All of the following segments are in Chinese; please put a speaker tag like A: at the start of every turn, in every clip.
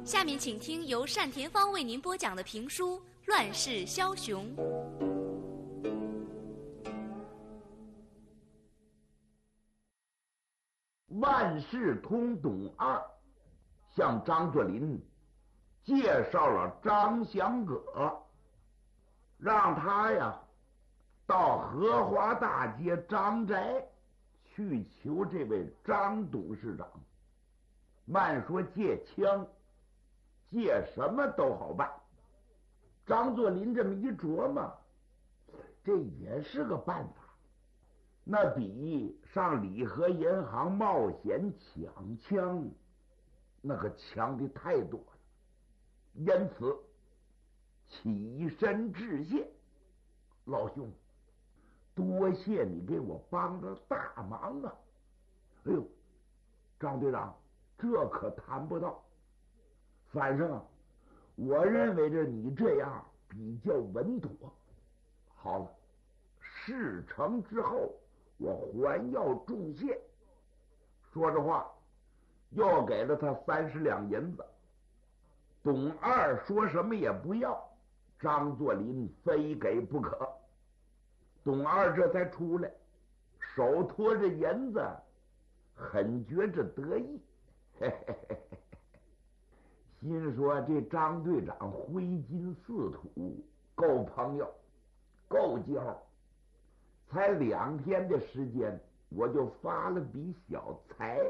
A: 下面请听由单田芳为您播讲的评书《乱世枭雄》。
B: 万事通董二向张作霖介绍了张祥葛，让他呀到荷花大街张宅去求这位张董事长。慢说借枪，借什么都好办。张作霖这么一琢磨，这也是个办法，那比上礼和银行冒险抢枪那个强的太多了，因此起身致谢。老兄，多谢你给我帮了大忙啊！哎呦，张队长，这可谈不到。反正我认为着你这样比较稳妥。好了，事成之后我还要重谢。说着话，又给了他30两银子。董二说什么也不要，张作霖非给不可。董二这才出来，手托着银子，很觉着得意，嘿嘿嘿嘿，心说这张队长挥金似土，够朋友，够交。才2天的时间，我就发了笔小财。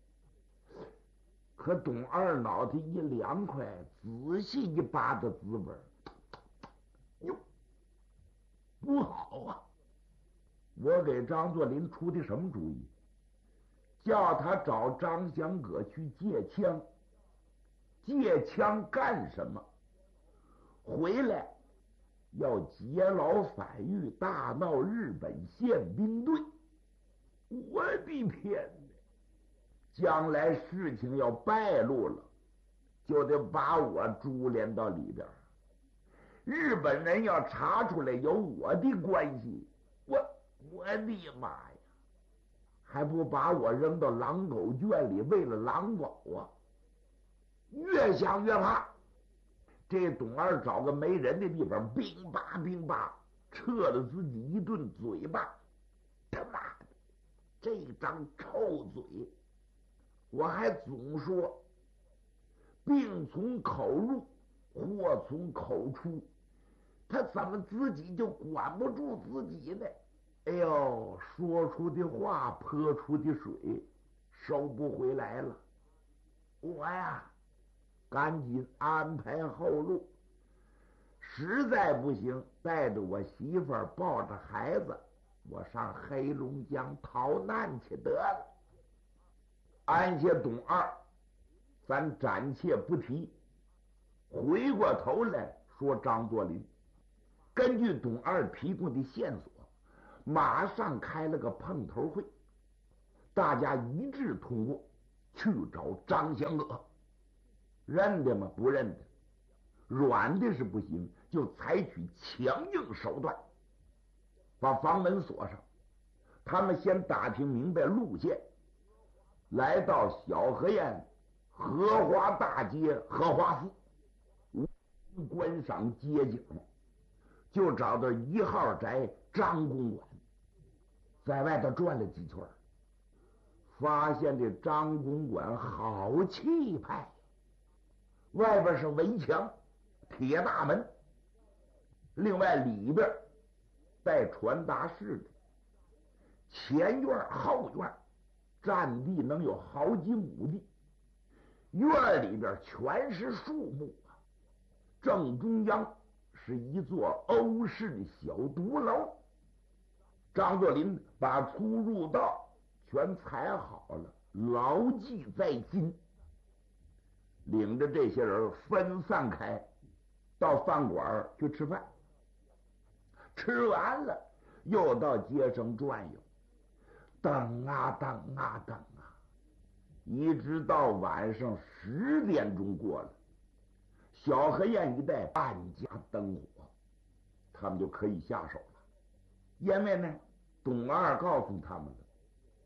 B: 可董二脑袋一凉快，仔细一扒的滋味，哟，不好啊！我给张作霖出的什么主意？叫他找张祥葛去借枪。借枪干什么？回来要劫牢反狱，大闹日本宪兵队。我的天哪！将来事情要败露了，就得把我株连到里边。日本人要查出来有我的关系，我的妈呀！还不把我扔到狼狗圈里喂了狼狗啊！越想越怕。这董二找个没人的地方，冰吧冰吧撤了自己一顿嘴巴。他妈的，这张臭嘴！我还总说病从口入，祸从口出，他怎么自己就管不住自己呢？哎呦，说出的话泼出的水收不回来了。我呀赶紧安排后路，实在不行带着我媳妇儿抱着孩子，我上黑龙江逃难去得了。安下董二，咱暂且不提。回过头来说张作霖，根据董二提供的线索，马上开了个碰头会，大家一致通过去找张祥葛。认得吗？不认得。软的是不行，就采取强硬手段，把房门锁上。他们先打听明白路线，来到小河沿荷花大街荷花寺观赏街景，就找到1号宅张公馆，在外头转了几圈，发现这张公馆好气派，外边是围墙铁大门，另外里边带传达室的，前院后院占地能有好几亩地，院里边全是树木啊。正中央是一座欧式的小独楼。张作霖把出入道全踩好了，牢记在心，领着这些人分散开，到饭馆去吃饭。吃完了又到街上转悠，等啊等啊等啊，一直到晚上10点钟过了，小河沿一带半家灯火，他们就可以下手了。因为呢，董二告诉他们了，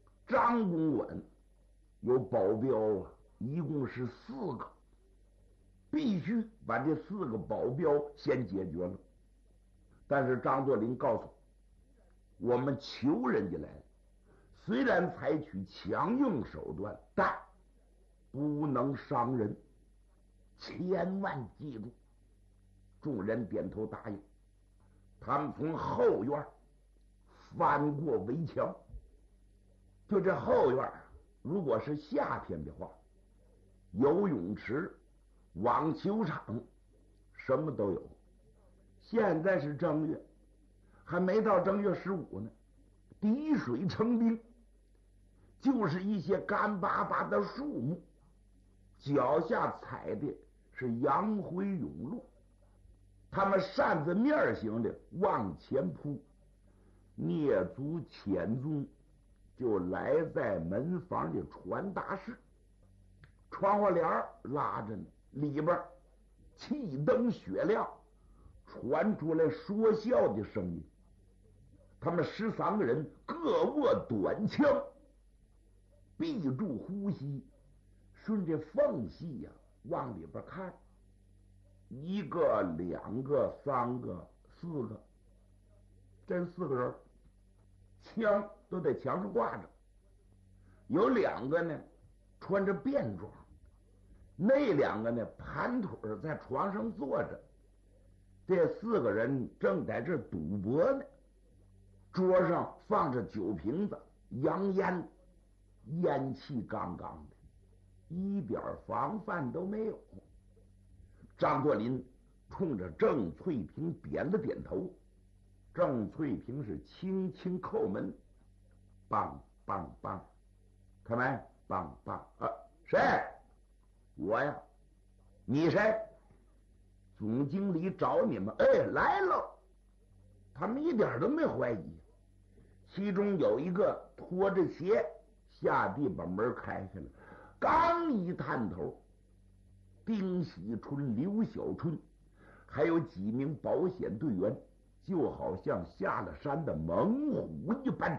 B: 张公馆有保镖啊，一共是4个， 必须把这4个保镖先解决了。但是张作霖告诉我们求人家来了，虽然采取强硬手段，但不能伤人，千万记住。众人点头答应。他们从后院翻过围墙，就这后院，如果是夏天的话，游泳池、网球场什么都有。现在是正月，还没到正月15呢，滴水成冰，就是一些干巴巴的树木，脚下踩的是杨辉涌路，他们扇子面型的往前扑，蹑足潜踪，就来在门房的传达室，窗户帘拉着呢，里边气灯雪亮，传出来说笑的声音。他们13个人各握短枪，闭住呼吸，顺着缝隙呀往里边看，1个、2个、3个、4个，这4个人枪都在墙上挂着，有2个呢穿着便装，那2个呢盘腿在床上坐着。这4个人正在这赌博呢，桌上放着酒瓶子、洋烟，烟气杠杠的，一点防范都没有。张作霖冲着郑翠萍点了点头，郑翠萍是轻轻叩门，梆梆梆，开门，梆梆，谁？我呀。你谁？总经理找你们。来了。他们一点都没怀疑。其中有一个拖着鞋下地把门开开了，刚一探头，丁喜春、刘小春还有几名保险队员，就好像下了山的猛虎一般，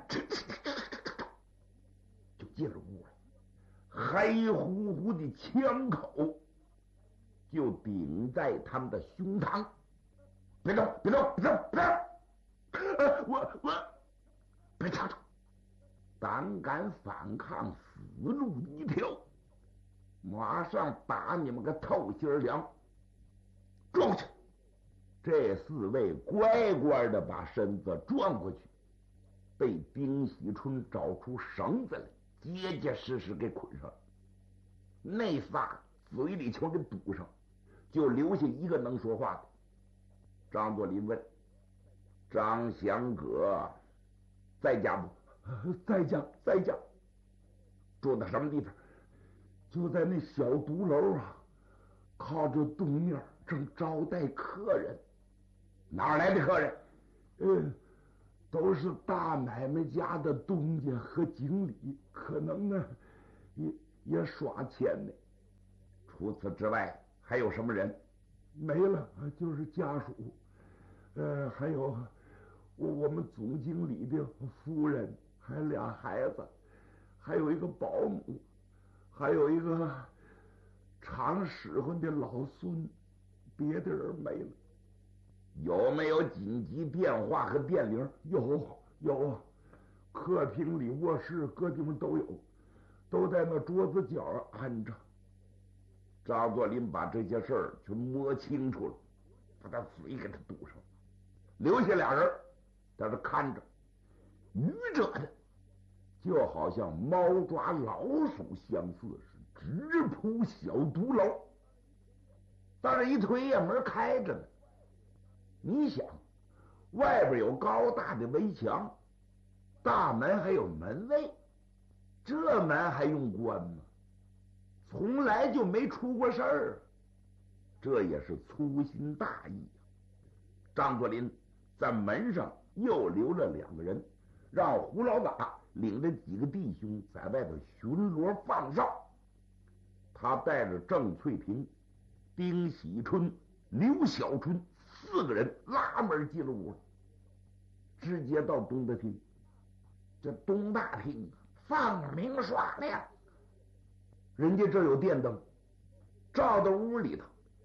B: 就进了屋来，黑乎乎的枪口就顶在他们的胸膛。别动，别动，别动，别动！我别插手！胆敢反抗，死路一条！马上打你们个透心凉！转过去！这4位乖乖的把身子转过去，被丁喜春找出绳子来，结结实实给捆上了。那仨嘴里全给堵上，就留下一个能说话的。张作霖问：张祥葛在家不？在家，在家。住在什么地方？就在那小独楼啊，靠着东面，正招待客人。哪儿来的客人？都是大买卖家的东家和经理，可能呢也耍钱呢。除此之外还有什么人？没了，就是家属。还有我们总经理的夫人，还2孩子，还有一个保姆，还有一个常使唤的老孙，别的人没了。有没有紧急电话和电铃？有啊，客厅里、卧室各地方都有，都在那桌子角安着。张作霖把这些事儿全摸清楚了，把他嘴给他堵上，留下2人在这看着。愚者的就好像猫抓老鼠相似，是直扑小毒楼。但是一推呀，门开着呢。你想，外边有高大的围墙，大门还有门卫，这门还用关吗？从来就没出过事儿，这也是粗心大意。张作霖在门上又留了2个人，让胡老大领着几个弟兄在外头巡逻放哨。他带着郑翠萍、丁喜春、刘小春4个人拉门进了屋，直接到东大厅。这东大厅放明耍亮，人家这有电灯照到屋里头，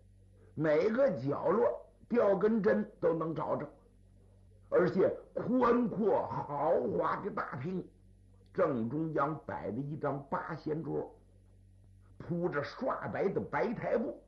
B: 每个角落掉根针都能找着，而且宽阔豪华的大厅，正中央摆着一张八仙桌，铺着刷白的白台布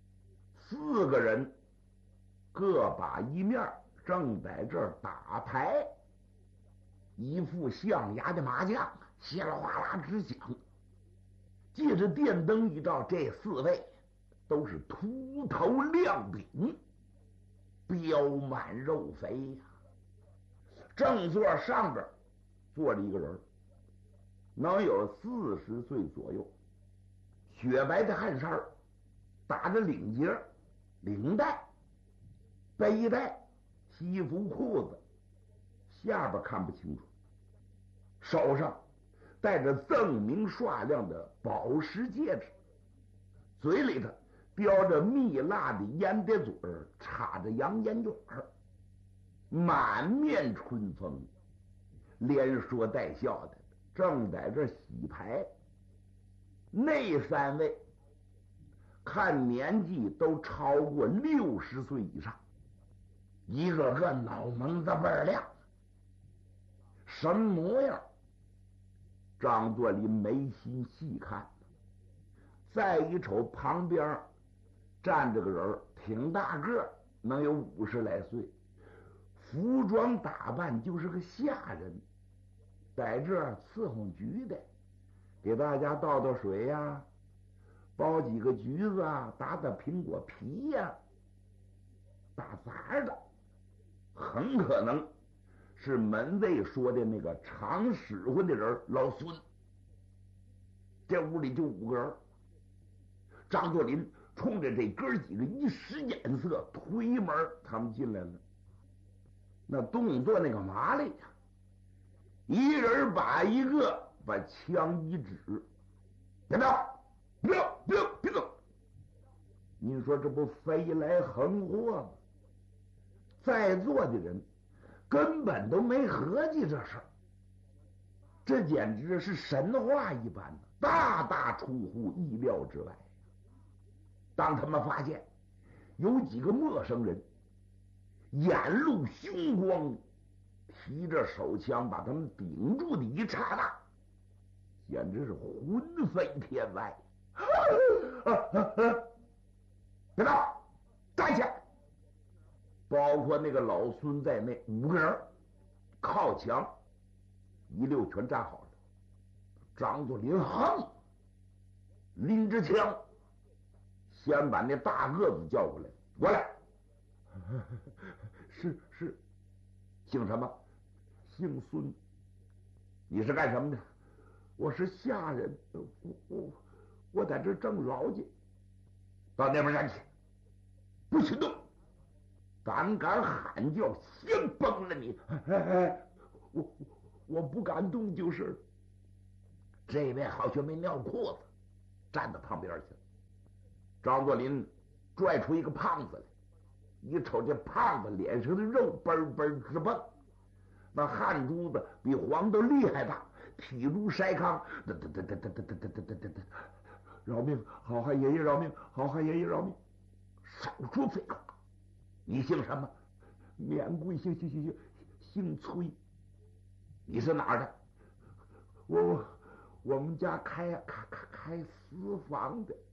B: ，4个人各把一面，正在这儿打牌，一副象牙的麻将稀里哗啦直响。借着电灯一照，这4位都是秃头亮顶，膘满肉肥呀。正座上边坐着一个人，能有40岁左右，雪白的汗衫，打着领结、领带、背带、西服裤子，下边看不清楚，手上戴着锃明刷亮的宝石戒指，嘴里头叼着蜜蜡的烟袋嘴儿，插着洋烟卷儿，满面春风，连说带笑的，正在这洗牌。那3位看年纪都超过60岁以上，一个个脑门子倍儿亮，什么模样？张作霖没心细看，再一瞅旁边站着个人，挺大个，能有50来岁，服装打扮就是个下人，在这儿伺候局的，给大家倒倒水呀，剥几个橘子啊，打打苹果皮呀，打杂的，很可能是门卫说的那个常使唤的人老孙。这屋里就5个人，张作霖冲着这哥几个一使眼色，推门他们进来了。那动作那个麻利呀，一人把一个把枪一指，别动，别动！您说这不飞来横祸吗？在座的人根本都没合计这事儿，这简直是神话一般的，大大出乎意料之外。当他们发现有几个陌生人眼露凶光，提着手枪把他们顶住的一刹那，简直是魂飞天外。别动，站起来！包括那个老孙在内5个人靠墙一溜全站好了。张作霖哼，拎着枪先把那大个子叫过来，过来。是，姓什么？姓孙。你是干什么的？我是下人，我在这挣劳去。到那边站去，不许动！胆敢喊叫，先崩了你！我不敢动就是。这位好像没尿裤子，站到旁边去了。张作霖拽出一个胖子来，一瞅这胖子脸上的肉嘣嘣直蹦，那汗珠子比黄豆厉害大，体如筛糠，饶命！好汉爷爷饶命！好汉爷爷饶命！少说废话！你姓什么？免贵姓崔。你是哪儿的？我们家开私房的。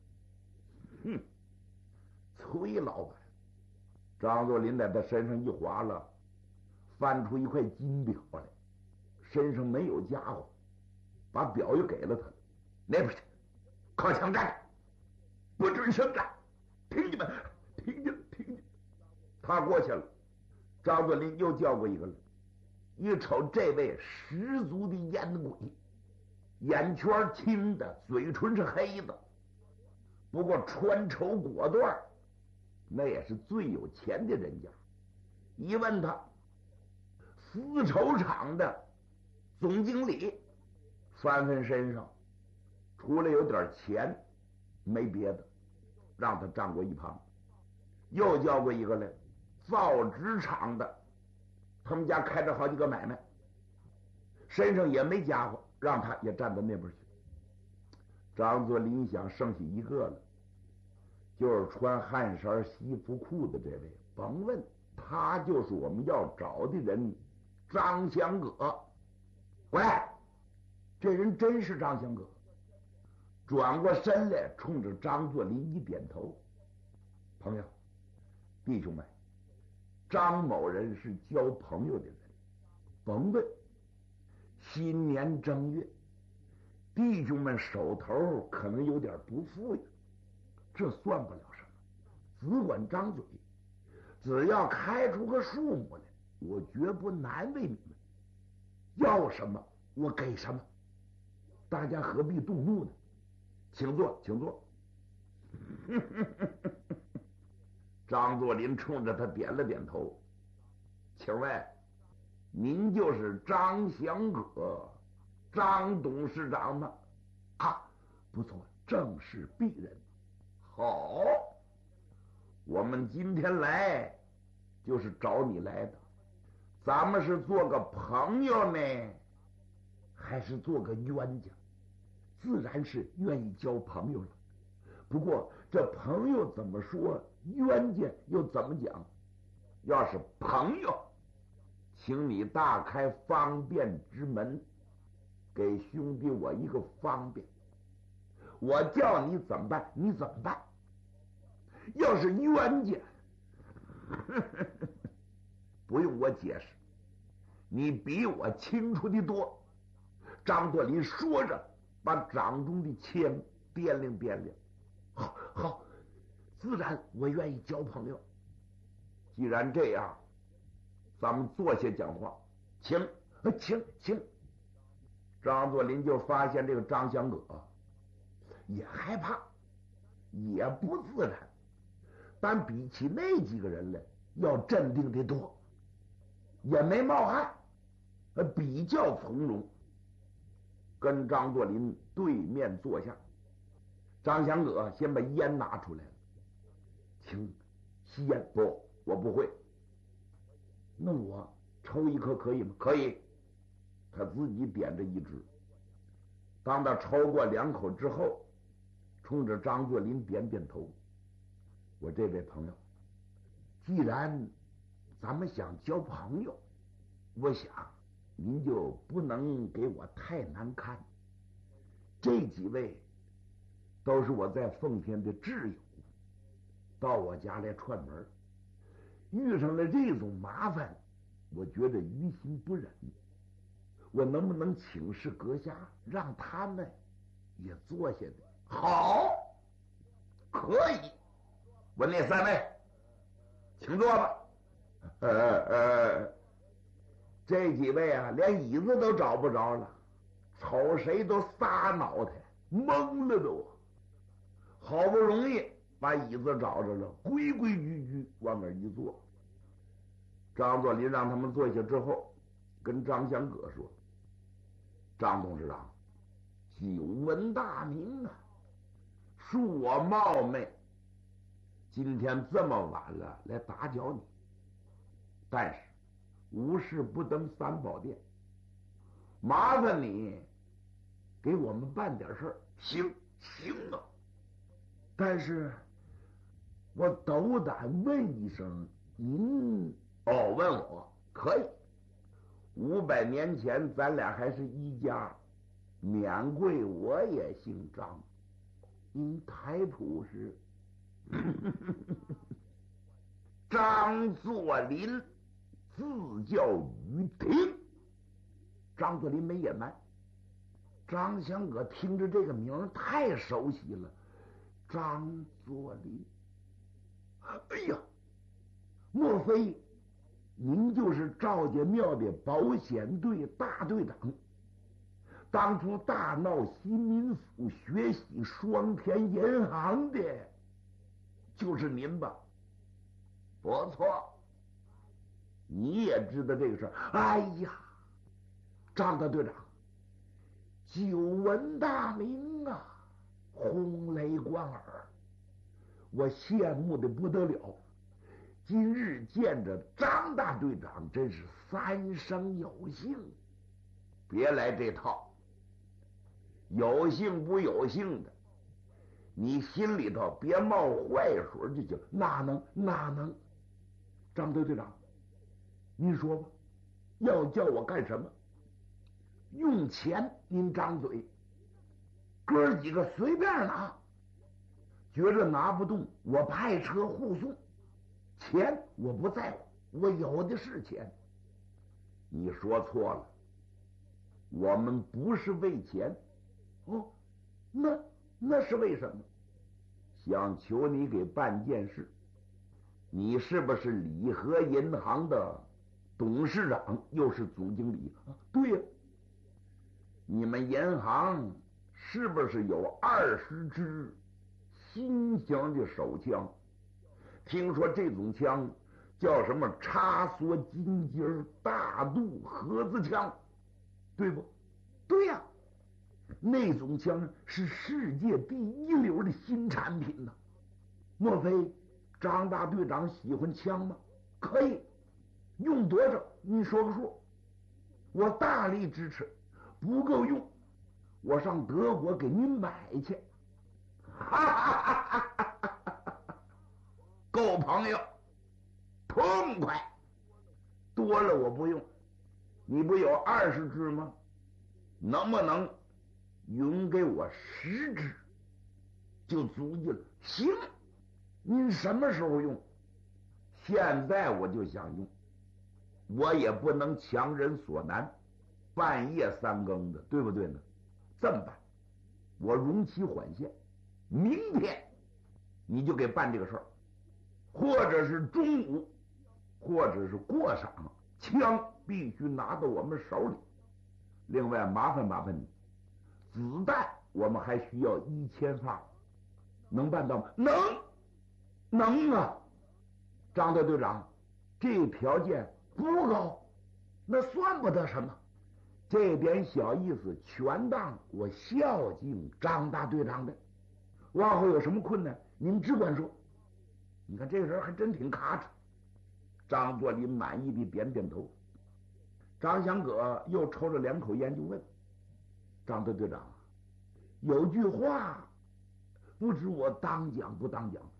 B: 崔老板。张作霖在他身上一划拉，翻出一块金表来，身上没有家伙，把表又给了他。那边去，靠墙站着，不准声战，听见没？听见。他过去了。张作霖又叫过一个来，一瞅这位十足的烟鬼，眼圈青的，嘴唇是黑的，不过穿绸裹缎，那也是最有钱的人家。一问他，丝绸厂的总经理，翻身上除了有点钱没别的，让他站过一旁。又叫过一个来，造纸厂的，他们家开着好几个买卖，身上也没家伙，让他也站到那边去。张作霖想剩下一个了， 就是穿汗衫西服裤的这位，甭问，他就是我们要找的人，张香葛。喂，这人真是张香葛。转过身来，冲着张作霖一点头：“朋友，弟兄们，张某人是交朋友的人，甭问。新年正月，弟兄们手头可能有点不富裕，这算不了什么，只管张嘴，只要开出个数目来，我绝不难为你们。要什么我给什么，大家何必动怒呢？请坐，请坐。”张作霖冲着他点了点头：“请问您就是张香葛，张董事长吗？”“啊，不错，正是鄙人。”“好，我们今天来就是找你来的，咱们是做个朋友呢，还是做个冤家？自然是愿意交朋友了。不过这朋友怎么说，冤家又怎么讲？要是朋友，请你大开方便之门，给兄弟我一个方便。我叫你怎么办，你怎么办？要是冤家，不用我解释，你比我清楚的多。”张作霖说着，把掌中的签掂量掂量。“好，好，自然我愿意交朋友。既然这样，咱们坐下讲话，请，请。”张作霖就发现这个张香葛也害怕，也不自然，但比起那几个人来要镇定得多，也没冒汗，比较从容，跟张作霖对面坐下。张香葛先把烟拿出来了：“请吸烟。”“不，我不会。”“那我抽一颗可以吗？”“可以。”他自己点着一支。当他抽过2口之后，冲着张作霖点点头：“我这位朋友，既然咱们想交朋友，我想您就不能给我太难堪。这几位都是我在奉天的挚友，到我家来串门，遇上了这种麻烦，我觉得于心不忍。我能不能请示阁下，让他们也坐下的？”“好，可以。问那3位，请坐吧。”“这几位啊，连椅子都找不着了，瞅谁都撒脑袋，懵了都。好不容易把椅子找着了，规规矩矩往那儿一坐。张作霖让他们坐下之后，跟张香葛说：“张董事长，久闻大名啊，恕我冒昧，今天这么晚了来打搅你，但是无事不登三宝殿，麻烦你给我们办点事儿。”“行啊，但是我斗胆问一声，您……”“哦，问我可以。500年前咱俩还是一家，免贵我也姓张，您台谱是？”“张作霖，字叫于庭。”张作霖没隐瞒。张香葛听着这个名太熟悉了，张作霖，哎呀，莫非您就是赵家庙的保险队大队长？当初大闹新民府学习双田银行的就是您吧？”“不错，你也知道这个事儿。”“哎呀，张大队长，久闻大名啊，轰雷贯耳，我羡慕的不得了。今日见着张大队长，真是3生有幸。别来这套，有幸不有幸的， 你心里头别冒坏水就行。哪能？张队长，您说吧，要叫我干什么？用钱您张嘴，哥几个随便拿，觉着拿不动，我派车护送。钱我不在乎，我有的是钱。你说错了，我们不是为钱。哦，那是为什么？想求你给办件事。你是不是礼和银行的董事长，又是总经理？对呀。你们银行是不是有20支新型的手枪？听说这种枪叫什么插梭金节大肚盒子枪，对不？对呀。那种枪是世界第一流的新产品呢。莫非张大队长喜欢枪吗？可以，用多少你说个数，我大力支持。不够用，我上德国给您买去。够朋友，痛快。多了我不用。你不有20支吗？能不能匀给我10支就足矣了？行，您什么时候用？现在我就想用，我也不能强人所难，半夜3更的，对不对呢？这么办，我容期缓限，明天你就给办这个事儿，或者是中午，或者是过晌，枪必须拿到我们手里。另外麻烦你，子弹我们还需要1000发，能办到吗？能啊。张大队长，这条件不高，那算不得什么。这点小意思全当我孝敬张大队长的。往后有什么困难，您只管说。你看这个人还真挺卡着。张作霖满意的点点头。张祥葛又抽了2口烟，就问张大队长，有句话不知我当讲不当讲？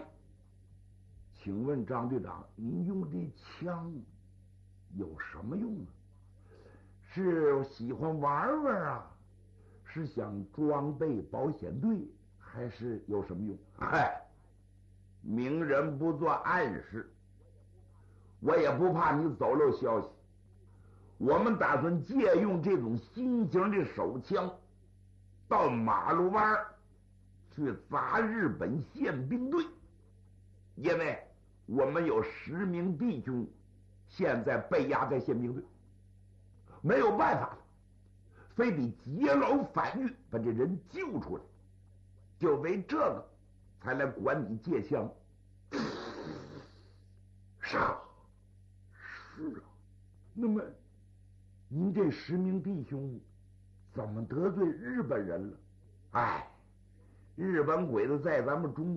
B: 请问张队长，您用这枪有什么用啊？是喜欢玩玩啊？是想装备保险队，还是有什么用？嗨，明人不做暗事，我也不怕你走漏消息。我们打算借用这种新型的手枪，到马路湾去砸日本宪兵队，因为我们有10名弟兄现在被押在宪兵队，没有办法了，非得劫牢反狱把这人救出来，就为这个才来管你借枪。是啊，那么您这10名弟兄怎么得罪日本人了？哎，日本鬼子在咱们中